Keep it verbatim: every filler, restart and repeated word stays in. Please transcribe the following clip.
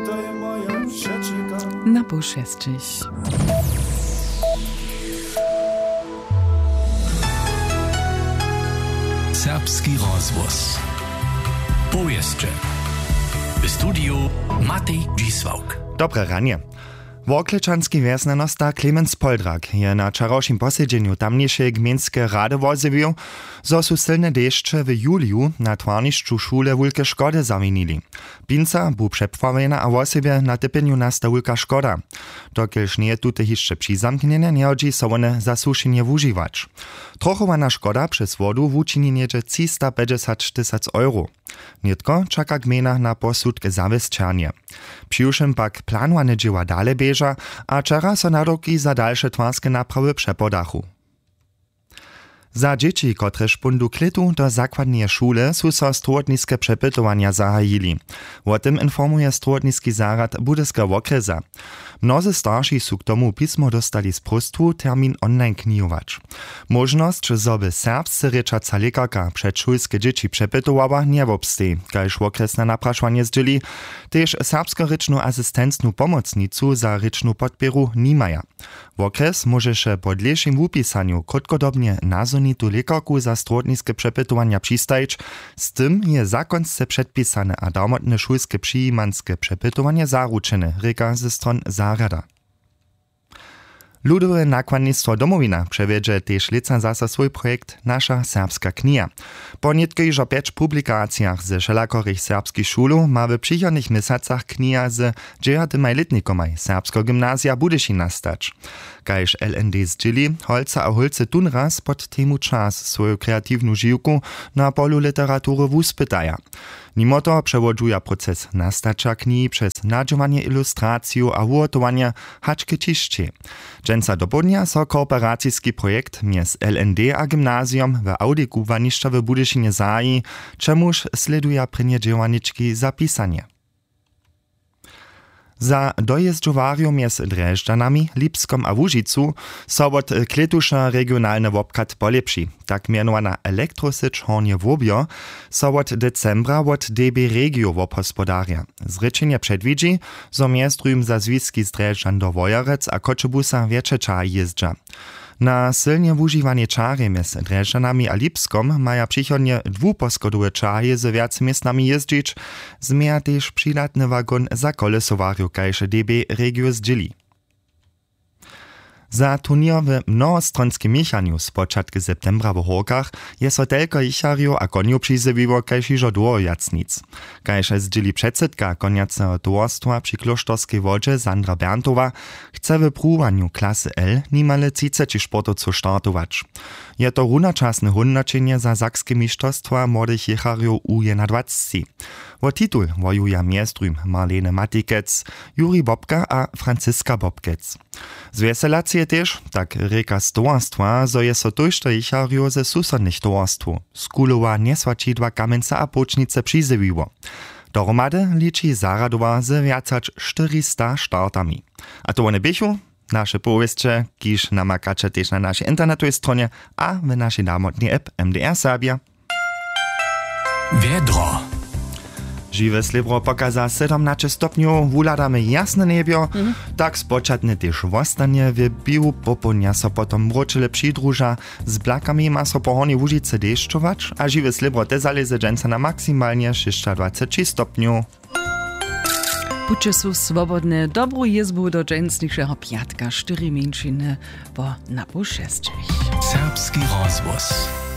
Na pół šestich. Serbski rozvoz. Powieszcze. W studiu Matej Dzisłauk. Dobre ranie. Woklečanski wjesnenosta Klemens Poldrak je na čarošim posiedźeniu tamniejszej gminskie rady wozywił, zo su silne deszcze w juliu na twarniszczu szule wulke szkody zawinili. Pinca bu przepławena, a wosybie na typieniu nasta wulka szkoda. Dokielż nie tute jeszcze přizamknienie, nie hodzi so one zasušenje wužiwać. Trochowana szkoda przez wodu wučini niedzie trzysta pięćdziesiąt tysięcy euro. Nietko czeka gmina na posudke zawesčanje. Přiušem pak planowane dzieła dale bieża, a czera so naroki za dalsze twarskie naprawy przepodachu. Za dzieci, kotreż pundu klitu do zakładnej szule, su so strudniskie przepytowania zahajili. O tym informuje strudniski zarad Budyskiego okresa. Mnozy starsi su k tomu pismo dostali z prostwu termin online knijować. Możność, żeby serbscy ryczaca lekarka przedszulskie dzieci przepytowała, nie wobstej, kajż okresne napraszwanie zdzieli, też serbsko-ryczną asystencną pomocnicu za ryczną podpieru nie maja. Okres może się po dlejszym wupisaniu krótkodobnie nazonitu lekarku za strudniskie przepytowania przystajić, z tym je zakonce przedpisane a darmotne szulskie przyjimanskie przepytowanie zaruczene, reka ze stron zarada. Ludowe nakładnictwo Domowina przewiedzie też lica zasa swój projekt Nasza serbska kniha. Po nietkojżo pięć publikacjach ze wszelakorych serbskich szulów ma w przychodnych miesacach kniha z dziewięćdziesięcioma letnikomaj serbsko gimnazja Budyši nastać. Kajż L N D zdzieli, holca a holce tunraz pod temu czas swoją kreatywną żyłku na polu literatury wuspytaja. Mimo to przewoduje proces nastacza knihi przez nadziewanie ilustracją a ugotowanie haczki ciszcie. Dżęca do południa so kooperacyjski projekt między L N D a gimnazjum w Audiku Waniszcza w Budyšinie zaji, czemuż sleduje prynie działaniczki zapisanie. Za dojeżdżowarium między Drežďanami, Lipskom a Łužicu so od kletusza regionalny wobkat polepszy. Tak mianowana elektrosycz Hornie Wobio so od decembra od D B Regio wobhospodarja. Zrečenje przedwidzi, zo miastrujum za zwiski z Drežďan do Wojarec a Koczebusa wiecie czar jezdża. Na silnie wužiwanie czary między Drežďanami a Lipskom maja przychodnie dwuposkodowe czary z wiac miestnami jeździć, zmija też przydatny wagon za kolesowariu, kajże D B Regio zdzieli. Za turnier w mnohostronskim miechaniu z początku septembra w Horkach jest so telko ichariu a koniu przyzywiło kajż iżo dwoje jacnic. Kajż zdzieli przedsedka koniacnego towarstwa przy Klosztorskiej wodzie Sandra Berntowa chce w próbaniu klasy L nimale trzydzieści sportowców startować. Je to runoczasne hunnaczenie za sakskie mistrzostwa młodych jechariów U dwadzieścia. O titul wojuje miestrum Marlene Matikec, Juri Bobka a Franciska Bobkec. Z weselacje też, tak reka z towarstwa, zo je so tojšto jechariu ze susodnych towarstwu. Skulowa niesłačidła Kamenca a Pocznice przyzywiło. Dohromady liczy zaradowa z wiacać czterysta startami. A to one bychu? Nasze powieście, kiż namakacze też na naszej internetowej stronie, a w naszej darmotnej app M D R Serbia. Wiedro. Žiwe slibro pokaza siedemnaście stopniów, wuladamy jasne niebio, mm-hmm. tak spočatne też wostanie w biu popołudnia so potom mročile przydruża, z blakami ma so po hornie Łužice deszczować, a žiwe slibro te zalezy dżęca na maksymalnie dwadzieścia sześć stopniów. Puče su swobodne, dobrą jezbu do dżęsniejszego piatka, cztery mięczyny po na pół šestich. Serbski rozvoz.